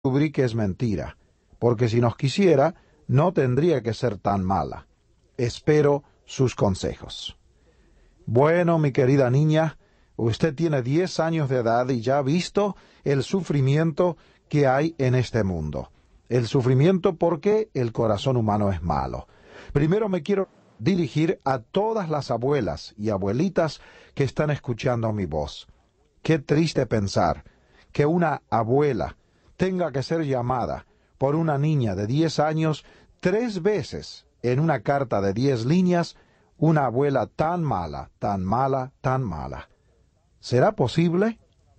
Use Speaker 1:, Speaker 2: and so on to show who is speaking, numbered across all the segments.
Speaker 1: descubrí que es mentira, porque si nos quisiera, no tendría que ser tan mala. Espero sus consejos. Bueno, mi querida niña, usted tiene 10 años de edad y ya ha visto el sufrimiento que hay en este mundo. El sufrimiento porque el corazón humano es malo. Primero me quiero dirigir a todas las abuelas y abuelitas que están escuchando mi voz. Qué triste pensar que una abuela tenga que ser llamada por una niña de 10 años 3 veces en una carta de 10 líneas, una abuela tan mala, tan mala, tan mala. ¿Será posible?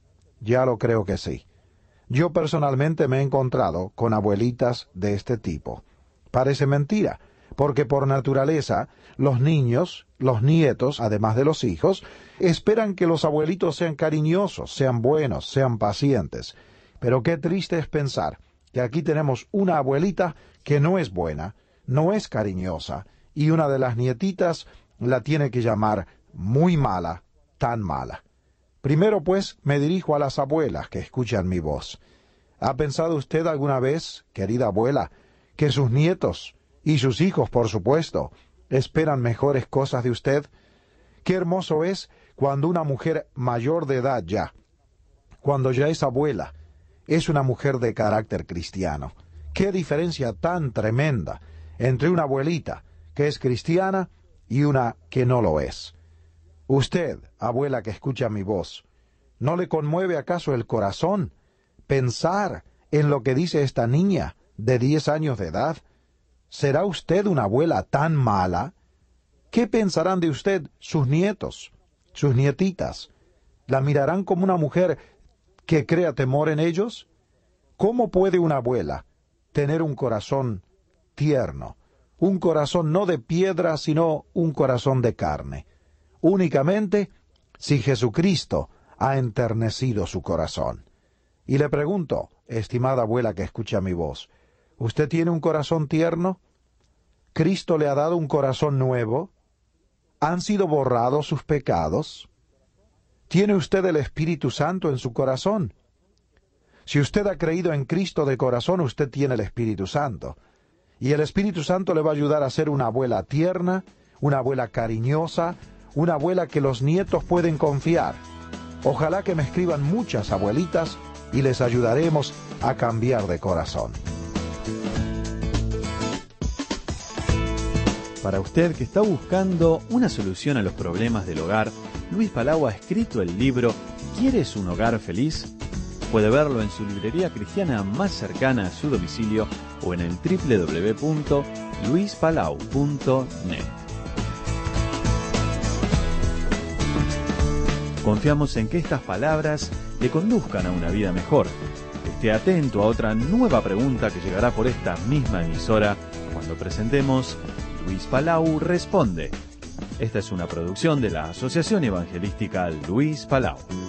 Speaker 1: Ya lo creo que sí. Yo personalmente me he encontrado con abuelitas de este tipo. Parece mentira, porque por naturaleza los niños, los nietos, además de los hijos, esperan que los abuelitos sean cariñosos, sean buenos, sean pacientes. Pero qué triste es pensar que aquí tenemos una abuelita que no es buena, no es cariñosa, y una de las nietitas la tiene que llamar muy mala, tan mala. Primero, pues, me dirijo a las abuelas que escuchan mi voz. ¿Ha pensado usted alguna vez, querida abuela, que sus nietos, y sus hijos, por supuesto, esperan mejores cosas de usted? Qué hermoso es cuando una mujer mayor de edad ya, cuando ya es abuela, es una mujer de carácter cristiano. Qué diferencia tan tremenda entre una abuelita que es cristiana y una que no lo es. Usted, abuela que escucha mi voz, ¿no le conmueve acaso el corazón pensar en lo que dice esta niña de 10 años de edad? ¿Será usted una abuela tan mala? ¿Qué pensarán de usted sus nietos, sus nietitas? ¿La mirarán como una mujer que crea temor en ellos? ¿Cómo puede una abuela tener un corazón tierno, un corazón no de piedra, sino un corazón de carne? Únicamente si Jesucristo ha enternecido su corazón. Y le pregunto, estimada abuela que escucha mi voz, ¿usted tiene un corazón tierno? ¿Cristo le ha dado un corazón nuevo? ¿Han sido borrados sus pecados? ¿Tiene usted el Espíritu Santo en su corazón? Si usted ha creído en Cristo de corazón, usted tiene el Espíritu Santo. Y el Espíritu Santo le va a ayudar a ser una abuela tierna, una abuela cariñosa, una abuela que los nietos pueden confiar. Ojalá que me escriban muchas abuelitas y les ayudaremos a cambiar de corazón.
Speaker 2: Para usted que está buscando una solución a los problemas del hogar, Luis Palau ha escrito el libro ¿Quieres un hogar feliz? Puede verlo en su librería cristiana más cercana a su domicilio o en el www.luispalau.net. Confiamos en que estas palabras le conduzcan a una vida mejor. Esté atento a otra nueva pregunta que llegará por esta misma emisora cuando presentemos Luis Palau Responde. Esta es una producción de la Asociación Evangelística Luis Palau.